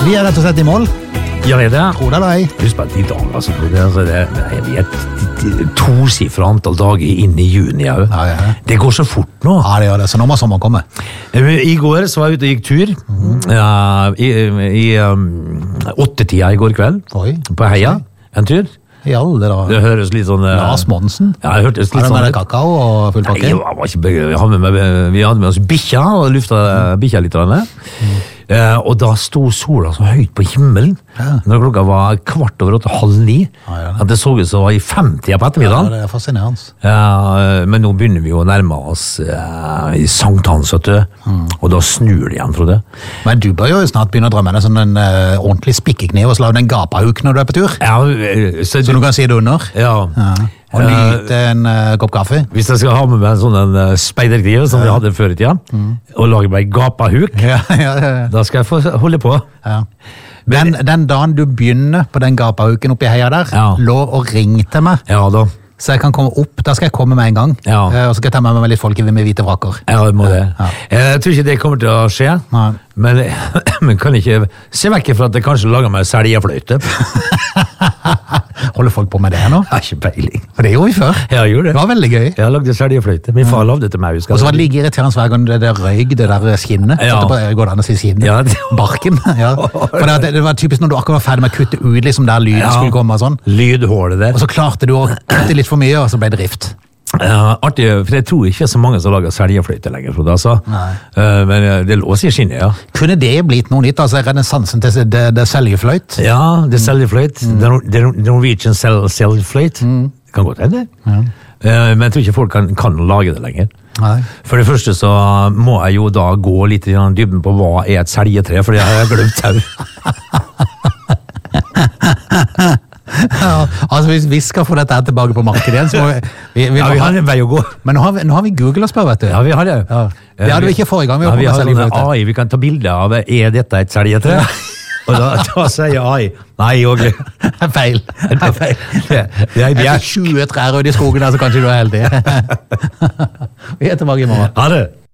Vi rett og slett I mål. Ja, det det. Tror det eller ei. Husk på at I dag, altså, vi et tosifret antall dager inn I juni. Ja. Ja. Det går så fort nå. Ja, det gjør det. Så nå må sommeren komme. I går så var jeg ute og gikk tur. I 8-tida I går kveld. Oi. På Heia. En tur. I alle da. Det høres litt sånn... Lars Monsen. Ja, det hørtes litt Har du sånn... med deg kakao og full pakke? Nei, jeg var ikke vi hadde med oss bikkja og lufta bikkja litt. Og da stod sola så høyt på himmelen, når klokka var 8:15, at det så ut som det var I 50 på ettermiddagen. Ja, det fascinerende. Men nå begynner vi å nærme oss I Sankthans, og da snur det igjen, Frode. Men du bør jo snart begynne å drømme deg sånn en ordentlig spikkekniv og slå en gapahuk når du på tur. Ja, så du kan si det under. Ja. Og nyte en kopp kaffe. Hvis jeg skal ha med meg en sånn speiderkniv som vi hadde før I tida, og lage meg gapahuk, da skal jeg få holde på. Ja. Den dagen du begynner på den gapahuken oppi heia der, lov å ringe til meg. Ja da. Så jeg kan komme opp, da skal jeg komme med en gang. Og så skal jeg ta med meg litt folk med hvite frakker. Ja, det må det. Jeg tror ikke det kommer til å skje, men kan ikke se vekk fra at jeg kanskje lager meg seljefløyte. Holder folk på med det nå? Jeg har ikke peiling. For det gjorde vi før. Ja, jeg gjorde det. Det var veldig gøy. Jeg lagde seljefløyte. Min far lavde det til meg. Og så var det like irriterende hver gang det røyg, det der skinnet. Går det an å si skinnet? Ja. Barken. Ja. For det var typisk når du akkurat var ferdig med å kutte ut liksom der lyden skulle komme og sånn. Lydhålet der. Og så klarte du å kutte litt for mye, og så ble det rift. Artig, for jeg tror ikke så mange som lager seljefløyte lenger, Frode, altså. Men det lås I skinnet, ja. Kunne det blitt noe nytt, altså renessansen til det seljefløyt? Ja, det seljefløyt. The Norwegian seljefløyt. Det kan godt hende. Men jeg tror ikke folk kan lage det lenger. Nei. For det første så må jeg jo da gå litt I dybden på hva et seljetre, for det har jeg glemt tau. Ja, altså hvis vi skal få dette tilbake på markedet igjen, så må vi har en vei å gå. Men nå har vi Google å spørre, vet du. Ja, vi har det. Det hadde vi ikke forrige gang. Vi har sånne AI, vi kan ta bilder av, dette et seljetre? Og da sier AI, nei, Åge. Feil. Det er 20 trær ut I skogen, så kanskje du heldig. Vi tilbake I morgen. Ha det.